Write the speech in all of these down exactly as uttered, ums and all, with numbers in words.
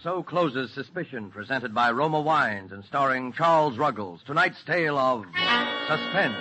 So closes Suspicion, presented by Roma Wines and starring Charles Ruggles. Tonight's tale of suspense.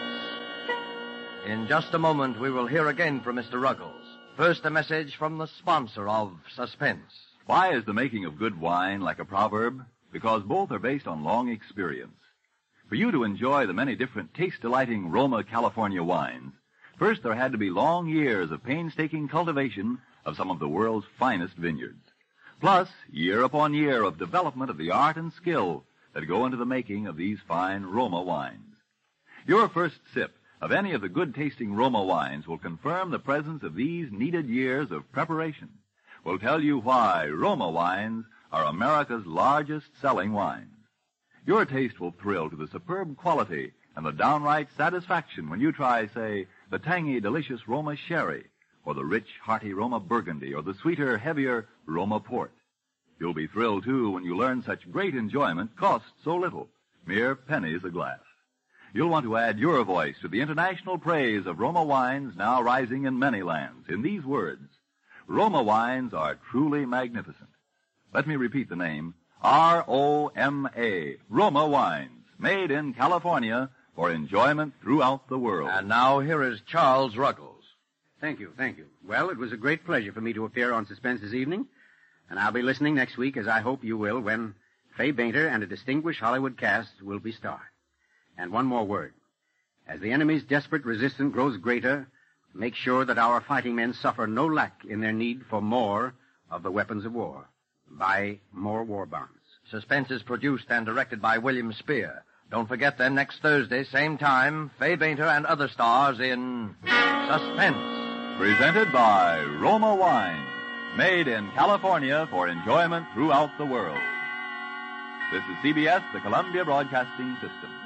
In just a moment, we will hear again from Mister Ruggles. First, a message from the sponsor of Suspense. Why is the making of good wine like a proverb? Because both are based on long experience. For you to enjoy the many different taste-delighting Roma California wines, first there had to be long years of painstaking cultivation of some of the world's finest vineyards. Plus, year upon year of development of the art and skill that go into the making of these fine Roma wines. Your first sip of any of the good-tasting Roma wines will confirm the presence of these needed years of preparation, will tell you why Roma wines are America's largest-selling wines. Your taste will thrill to the superb quality and the downright satisfaction when you try, say, the tangy, delicious Roma Sherry, or the rich, hearty Roma Burgundy, or the sweeter, heavier Roma Port. You'll be thrilled, too, when you learn such great enjoyment costs so little, mere pennies a glass. You'll want to add your voice to the international praise of Roma wines now rising in many lands in these words: Roma wines are truly magnificent. Let me repeat the name, R O M A, Roma wines, made in California for enjoyment throughout the world. And now here is Charles Ruggles. Thank you, thank you. Well, it was a great pleasure for me to appear on Suspense this evening, and I'll be listening next week, as I hope you will, when Fay Bainter and a distinguished Hollywood cast will be starred. And one more word. As the enemy's desperate resistance grows greater, make sure that our fighting men suffer no lack in their need for more of the weapons of war. Buy more war bonds. Suspense is produced and directed by William Spear. Don't forget then, next Thursday, same time, Fay Bainter and other stars in Suspense. Presented by Roma Wines, made in California for enjoyment throughout the world. This is C B S, the Columbia Broadcasting System.